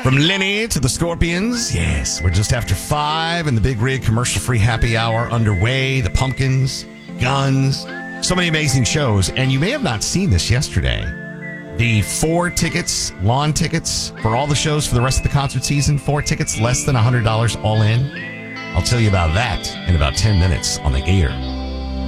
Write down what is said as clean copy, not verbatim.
From Lenny to the Scorpions. Yes, we're just after 5 and the Big Rig commercial-free happy hour underway. The Pumpkins, Guns, so many amazing shows. And you may have not seen this yesterday. The 4 tickets, lawn tickets for all the shows for the rest of the concert season. 4 tickets, less than $100 all in. I'll tell you about that in about 10 minutes on The Gator.